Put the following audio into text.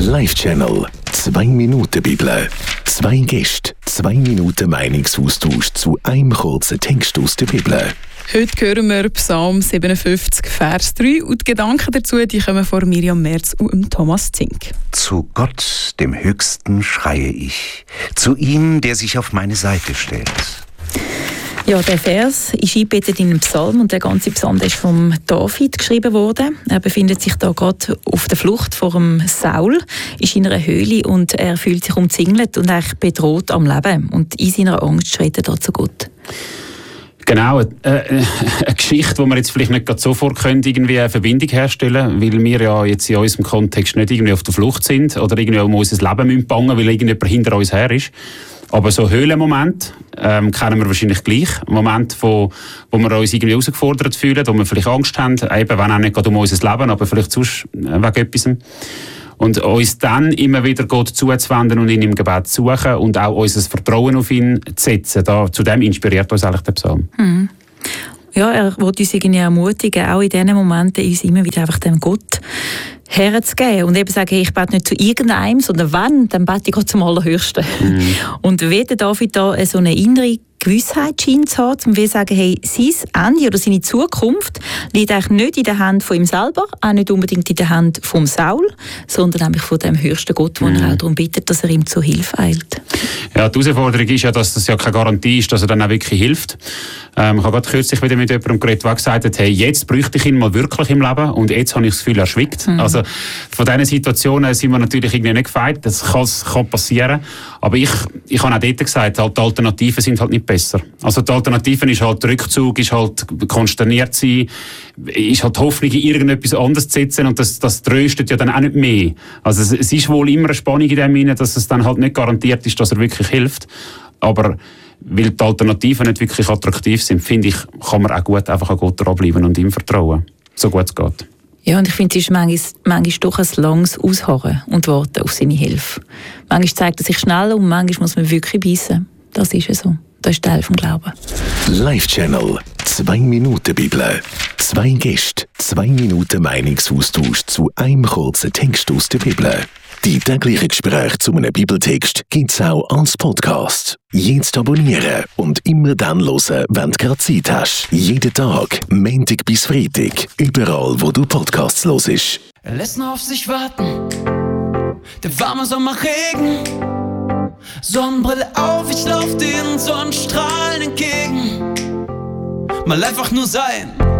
Live-Channel. 2 Minuten Bibel. 2 Gäste, 2 Minuten Meinungsaustausch zu einem kurzen Text aus der Bibel. Heute hören wir Psalm 57, Vers 3 und die Gedanken dazu die kommen von Miriam Merz und Thomas Zink. Zu Gott, dem Höchsten, schreie ich, zu ihm, der sich auf meine Seite stellt. Ja, der Vers ist eingebettet in einen Psalm und der ganze Psalm ist von David geschrieben worden. Er befindet sich da gerade auf der Flucht vor dem Saul, ist in einer Höhle und er fühlt sich umzingelt und eigentlich bedroht am Leben. Und in seiner Angst schreit er da zu Gott. Genau, eine Geschichte, die wir jetzt vielleicht nicht gerade sofort irgendwie eine Verbindung herstellen können, weil wir ja jetzt in unserem Kontext nicht irgendwie auf der Flucht sind oder irgendwie um unser Leben bangen müssen, weil irgendjemand hinter uns her ist. Aber so Höhlenmomente kennen wir wahrscheinlich gleich. Momente, wo wir uns irgendwie herausgefordert fühlen, wo wir vielleicht Angst haben, eben wenn auch nicht gerade um unser Leben, aber vielleicht sonst wegen etwas. Und uns dann immer wieder Gott zuzuwenden und ihn im Gebet zu suchen und auch unser Vertrauen auf ihn zu setzen. Zu dem inspiriert uns eigentlich der Psalm. Mhm. Ja, er will uns irgendwie ermutigen, auch in diesen Momenten uns immer wieder einfach dem Gott herzugeben und eben sagen, ich bete nicht zu irgendeinem, sondern wenn, dann bete ich Gott zum Allerhöchsten. Mhm. Und wie der David da so eine innere Gewissheit scheint zu haben, um zu sagen, hey, sein Ende oder seine Zukunft liegt eigentlich nicht in der Hand von ihm selber, auch nicht unbedingt in der Hand vom Saul, sondern nämlich von dem höchsten Gott, wo er auch darum bittet, dass er ihm zur Hilfe eilt. Ja, die Herausforderung ist ja, dass das ja keine Garantie ist, dass er dann auch wirklich hilft. Ich habe gerade kürzlich wieder mit jemandem geredet, der gesagt hat, hey, jetzt bräuchte ich ihn mal wirklich im Leben und jetzt habe ich das Gefühl, er schwickt. Mhm. Also von diesen Situationen sind wir natürlich irgendwie nicht gefeit, das kann passieren. Aber ich habe auch dort gesagt, halt, die Alternativen sind halt nicht besser. Also die Alternativen ist halt Rückzug, ist halt konsterniert sein, ist halt die Hoffnung, in irgendetwas anderes zu setzen und das tröstet ja dann auch nicht mehr. Also es ist wohl immer eine Spannung in dem Sinne, dass es dann halt nicht garantiert ist, dass er wirklich hilft. Aber weil die Alternativen nicht wirklich attraktiv sind, finde ich, kann man auch gut einfach an Gott dranbleiben und ihm vertrauen, so gut es geht. Ja, und ich finde, es ist manchmal doch ein langes Ausharren und Warten auf seine Hilfe. Manchmal zeigt er sich schnell und manchmal muss man wirklich beißen. Das ist ja so. Das ist Teil vom Glauben. Live-Channel. 2 Minuten Bibel. 2 Gäste, 2 Minuten Meinungsaustausch zu einem kurzen Text aus der Bibel. Die täglichen Gespräche zu einem Bibeltext gibt's auch als Podcast. Jetzt abonnieren und immer dann hören, wenn du gerade Zeit hast. Jeden Tag, Montag bis Freitag, überall wo du Podcasts hörst. Er lässt nur auf sich warten, der warme Sommerregen. Sonnenbrille auf, ich lauf den Sonnenstrahlen entgegen. Mal einfach nur sein.